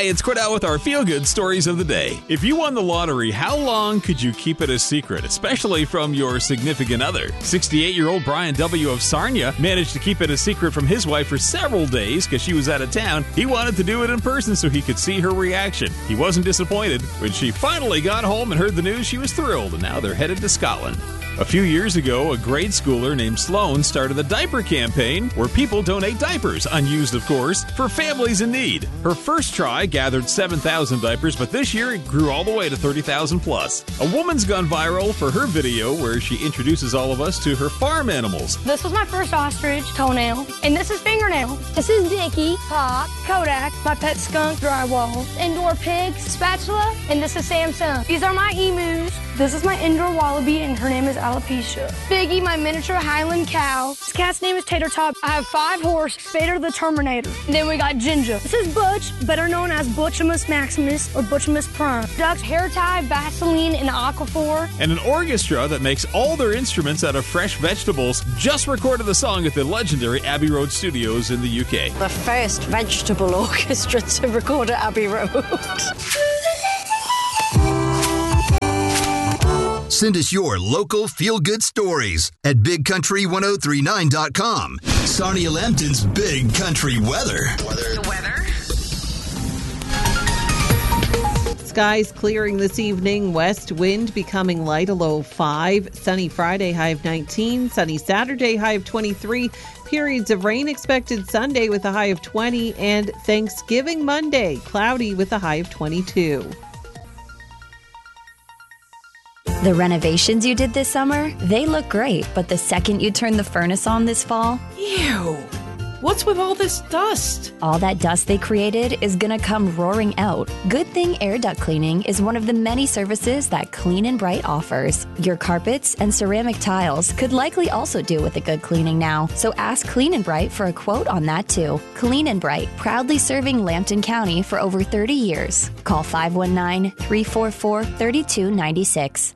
Hi, it's Cordell with our feel-good stories of the day. If you won the lottery, how long could you keep it a secret, especially from your significant other? 68-year-old Brian W. of Sarnia managed to keep it a secret from his wife for several days because she was out of town. He wanted to do it in person so he could see her reaction. He wasn't disappointed. When she finally got home and heard the news, she was thrilled, and now they're headed to Scotland. A few years ago, a grade schooler named Sloan started a diaper campaign where people donate diapers, unused of course, for families in need. Her first try gathered 7,000 diapers, but this year it grew all the way to 30,000 plus. A woman's gone viral for her video where she introduces all of us to her farm animals. This was my first ostrich, Toenail, and this is Fingernail. This is Dicky, Pop, Kodak, my pet skunk, Drywall, indoor pig, Spatula, and this is Samson. These are my emus. This is my indoor wallaby, and her name is Alopecia. Biggie, my miniature Highland cow. This cat's name is Tater Tot. I have 5 horses, Vader the Terminator. And then we got Ginger. This is Butch, better known as Butchimus Maximus or Butchimus Prime. Ducks, hair tie, Vaseline, and Aquaphor. And an orchestra that makes all their instruments out of fresh vegetables just recorded the song at the legendary Abbey Road Studios in the UK. The first vegetable orchestra to record at Abbey Road. Send us your local feel-good stories at BigCountry1039.com. Sarnia Lambton's Big Country Weather. The weather. Skies clearing this evening. West wind becoming light, a low of 5. Sunny Friday, high of 19. Sunny Saturday, high of 23. Periods of rain expected Sunday with a high of 20. And Thanksgiving Monday, cloudy with a high of 22. The renovations you did this summer, they look great, but the second you turn the furnace on this fall... Ew! What's with all this dust? All that dust they created is gonna come roaring out. Good Thing Air Duct Cleaning is one of the many services that Clean & Bright offers. Your carpets and ceramic tiles could likely also do with a good cleaning now, so ask Clean & Bright for a quote on that too. Clean & Bright, proudly serving Lambton County for over 30 years. Call 519-344-3296.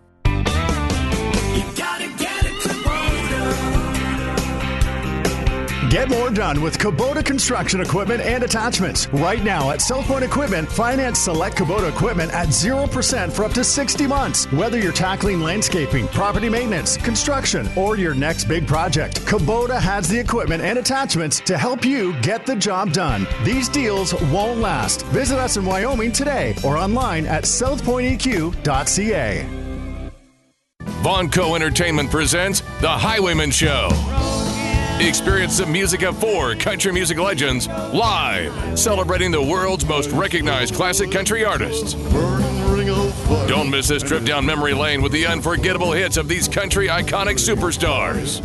Get more done with Kubota construction equipment and attachments. Right now at South Point Equipment, finance select Kubota equipment at 0% for up to 60 months. Whether you're tackling landscaping, property maintenance, construction, or your next big project, Kubota has the equipment and attachments to help you get the job done. These deals won't last. Visit us in Wyoming today or online at southpointeq.ca. Vonco Entertainment presents The Highwayman Show. Experience the music of 4 country music legends live, celebrating the world's most recognized classic country artists. Don't miss this trip down memory lane with the unforgettable hits of these country iconic superstars.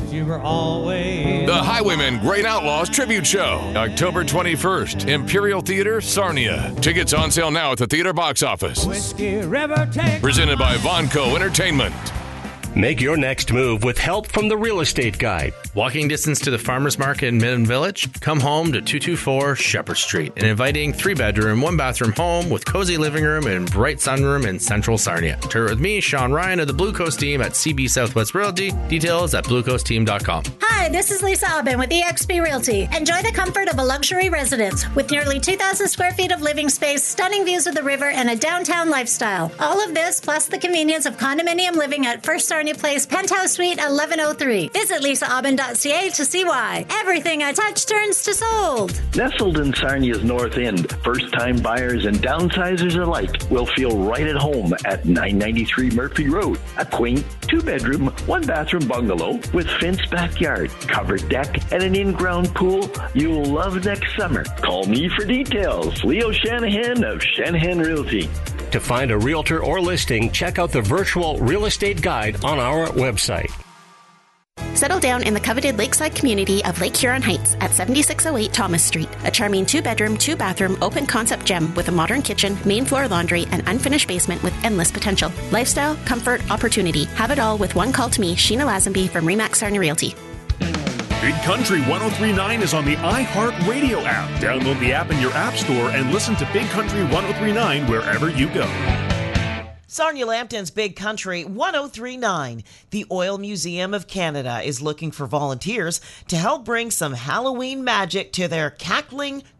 The Highwaymen Great Outlaws Tribute Show, October 21st, Imperial Theater, Sarnia. Tickets on sale now at the theater box office. Presented by Vonco Entertainment. Make your next move with help from the Real Estate Guide. Walking distance to the Farmers Market in Midland Village? Come home to 224 Shepherd Street, an inviting 3-bedroom, 1-bathroom home with cozy living room and bright sunroom in central Sarnia. Tour with me, Sean Ryan of the Blue Coast team at CB Southwest Realty. Details at bluecoastteam.com. Hi, this is Lisa Aubin with eXp Realty. Enjoy the comfort of a luxury residence with nearly 2,000 square feet of living space, stunning views of the river, and a downtown lifestyle. All of this plus the convenience of condominium living at First Sarnia Place, Penthouse Suite 1103. Visit lisaaubin.ca to see why. Everything I touch turns to sold. Nestled in Sarnia's North End, first-time buyers and downsizers alike will feel right at home at 993 Murphy Road. A quaint 2-bedroom, 1-bathroom bungalow with fenced backyard, covered deck, and an in-ground pool you'll love next summer. Call me for details. Leo Shanahan of Shanahan Realty. To find a realtor or listing, check out the virtual real estate guide on our website. Settle down in the coveted lakeside community of Lake Huron Heights at 7608 Thomas Street. A charming 2-bedroom, 2-bathroom, open-concept gem with a modern kitchen, main floor laundry, and unfinished basement with endless potential. Lifestyle, comfort, opportunity. Have it all with one call to me, Sheena Lazenby from Remax Sarnia Realty. Big Country 103.9 is on the iHeartRadio app. Download the app in your app store and listen to Big Country 103.9 wherever you go. Sarnia Lambton's Big Country 103.9. The Oil Museum of Canada is looking for volunteers to help bring some Halloween magic to their cackling,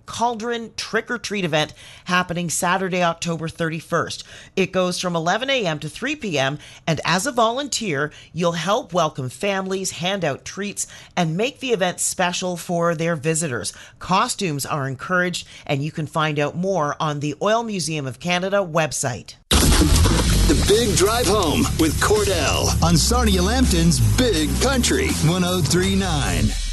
Cauldron Trick-or-Treat event happening Saturday, October 31st. It goes from 11 a.m. to 3 p.m., and as a volunteer, you'll help welcome families, hand out treats, and make the event special for their visitors. Costumes are encouraged, and you can find out more on the Oil Museum of Canada website. The Big Drive Home with Cordell on Sarnia Lambton's Big Country 103.9.